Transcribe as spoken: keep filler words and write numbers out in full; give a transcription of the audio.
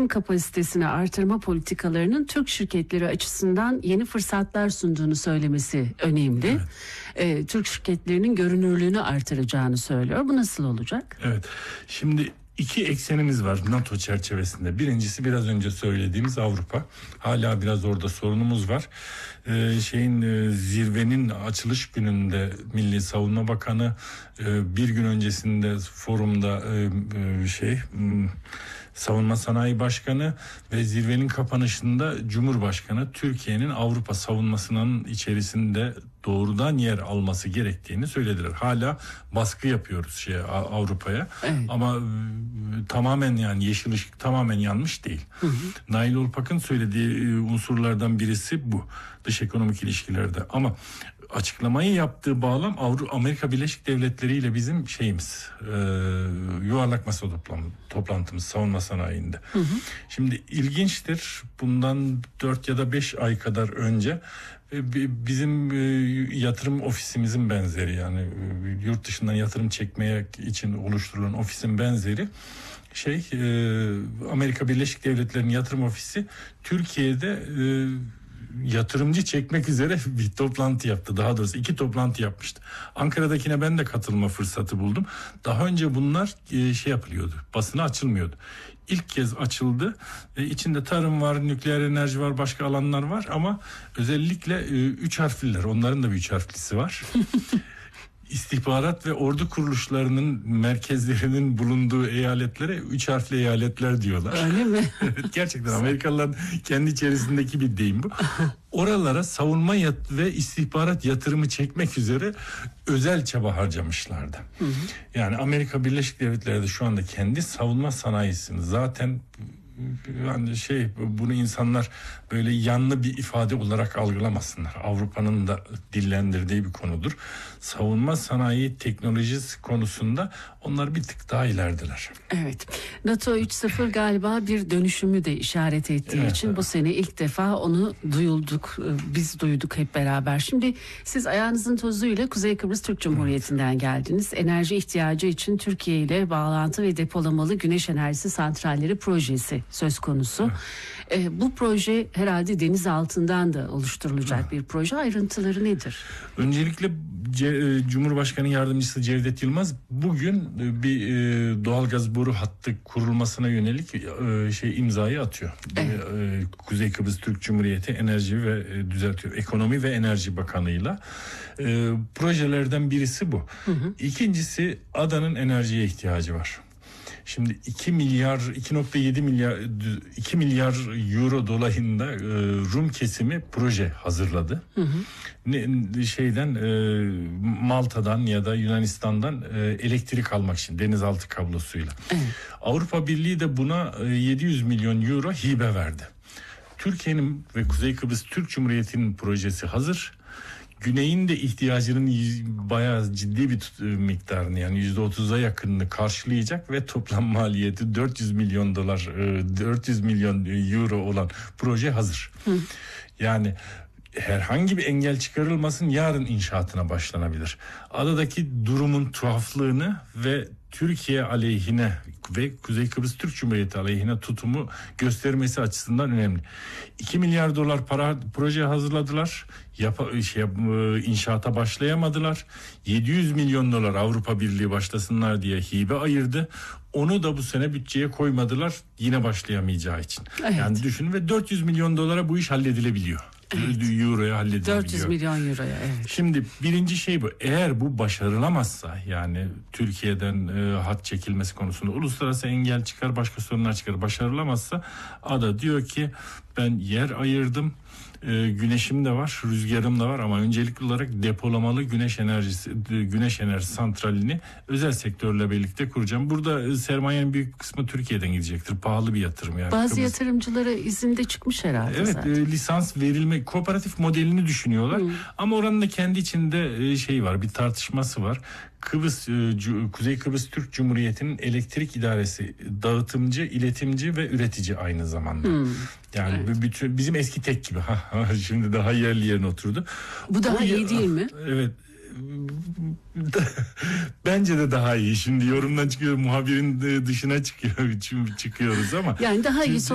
üretim kapasitesini artırma politikalarının Türk şirketleri açısından yeni fırsatlar sunduğunu söylemesi önemli. Evet. Ee, Türk şirketlerinin görünürlüğünü artıracağını söylüyor. Bu nasıl olacak? Evet. Şimdi İki eksenimiz var NATO çerçevesinde. Birincisi biraz önce söylediğimiz Avrupa. Hala biraz orada sorunumuz var. Ee, şeyin e, zirvenin açılış gününde Milli Savunma Bakanı e, bir gün öncesinde forumda e, e, şey e, Savunma Sanayi Başkanı ve zirvenin kapanışında Cumhurbaşkanı Türkiye'nin Avrupa savunmasının içerisinde doğrudan yer alması gerektiğini söylediler. Hala baskı yapıyoruz şey Avrupa'ya. Evet. Ama e, tamamen yani yeşil ışık tamamen yanmış değil. Hı hı. Nail Olpak'ın söylediği e, unsurlardan birisi bu. Dış ekonomik ilişkilerde. Ama açıklamayı yaptığı bağlam Avrupa Amerika Birleşik Devletleri ile bizim şeyimiz e, yuvarlak masa toplantımız savunma sanayinde. Hı hı. Şimdi ilginçtir. Bundan dört ya da beş ay kadar önce bizim yatırım ofisimizin benzeri yani yurt dışından yatırım çekmeye için oluşturulan ofisin benzeri şey Amerika Birleşik Devletleri'nin yatırım ofisi Türkiye'de yatırımcı çekmek üzere bir toplantı yaptı. Daha doğrusu iki toplantı yapmıştı. Ankara'dakine ben de katılma fırsatı buldum. Daha önce bunlar şey yapılıyordu. Basına açılmıyordu. İlk kez açıldı. E, içinde tarım var, nükleer enerji var, başka alanlar var ama özellikle e, üç harfliler. Onların da bir üç harflisi var. İstihbarat ve ordu kuruluşlarının merkezlerinin bulunduğu eyaletlere üç harfli eyaletler diyorlar. Öyle mi? Evet, gerçekten Amerikalıların kendi içerisindeki bir deyim bu. Oralara savunma yat- ve istihbarat yatırımı çekmek üzere özel çaba harcamışlardı. Hı hı. Yani Amerika Birleşik Devletleri de şu anda kendi savunma sanayisini zaten yani şey bunu insanlar böyle yanlı bir ifade olarak algılamasınlar. Avrupa'nın da dillendirdiği bir konudur. Savunma sanayi teknolojisi konusunda onlar bir tık daha ilerideler. Evet. NATO üç nokta sıfır galiba bir dönüşümü de işaret ettiği evet, için evet. Bu sene ilk defa onu duyulduk. Biz duyduk hep beraber. Şimdi siz ayağınızın tozuyla Kuzey Kıbrıs Türk Cumhuriyeti'nden evet. geldiniz. Enerji ihtiyacı için Türkiye ile bağlantı ve depolamalı güneş enerjisi santralleri projesi söz konusu. Evet. E, bu proje herhalde deniz altından da oluşturulacak evet. bir proje. Ayrıntıları nedir? Öncelikle C- Cumhurbaşkanı Yardımcısı Cevdet Yılmaz bugün bir e, doğalgaz boru hattı kurulmasına yönelik e, şey imzayı atıyor. Evet. E, Kuzey Kıbrıs Türk Cumhuriyeti Enerji ve e, düzeltiyor Ekonomi ve Enerji Bakanı'yla e, projelerden birisi bu. Hı hı. İkincisi adanın enerjiye ihtiyacı var. Şimdi iki milyar iki nokta yedi milyar iki milyar euro dolayında e, Rum kesimi proje hazırladı. Hı hı. Ne, şeyden e, Malta'dan ya da Yunanistan'dan e, elektrik almak için denizaltı kablosuyla. Evet. Avrupa Birliği de buna e, yedi yüz milyon euro hibe verdi. Türkiye'nin ve Kuzey Kıbrıs Türk Cumhuriyeti'nin projesi hazır. Güney'in de ihtiyacının bayağı ciddi bir miktarını yani yüzde otuza yakınını karşılayacak ve toplam maliyeti dört yüz milyon dolar, dört yüz milyon euro olan proje hazır. Hı. Yani herhangi bir engel çıkarılmasın yarın inşaatına başlanabilir. Adadaki durumun tuhaflığını ve Türkiye aleyhine ve Kuzey Kıbrıs Türk Cumhuriyeti aleyhine tutumu göstermesi açısından önemli. iki milyar dolar para proje hazırladılar. Yap, şey, inşaata başlayamadılar. yedi yüz milyon dolar Avrupa Birliği başlasınlar diye hibe ayırdı. Onu da bu sene bütçeye koymadılar yine başlayamayacağı için. Evet. Yani düşün ve dört yüz milyon dolara bu iş halledilebiliyor. Evet. Euro'ya halledilebiliyor. dört yüz milyon euroya evet. Şimdi birinci şey bu. Eğer bu başarılamazsa yani Türkiye'den e, hat çekilmesi konusunda uluslararası engel çıkar, başka sorunlar çıkar. Başarılamazsa ada diyor ki ben yer ayırdım. E, güneşim de var, rüzgarım da var ama öncelikli olarak depolamalı güneş enerjisi, güneş enerji santralini özel sektörle birlikte kuracağım. Burada sermayenin büyük kısmı Türkiye'den gidecektir. Pahalı bir yatırım yani. Bazı Kıbrıs... yatırımcılara izin de çıkmış herhalde. Evet, zaten. E, lisans verilme, kooperatif modelini düşünüyorlar. Hmm. Ama oranın da kendi içinde e, şey var, bir tartışması var. Kıbrıs, e, Kuzey Kıbrıs Türk Cumhuriyeti'nin elektrik idaresi dağıtımcı, iletimci ve üretici aynı zamanda. Hmm. Yani evet. bütün bizim eski tek gibi. Şimdi daha yerli yerine oturdu. Bu daha o, iyi değil mi? Evet. Bence de daha iyi. Şimdi yorumdan çıkıyor, muhabirin dışına çıkıyor, çıkıyoruz ama. Yani daha iyi.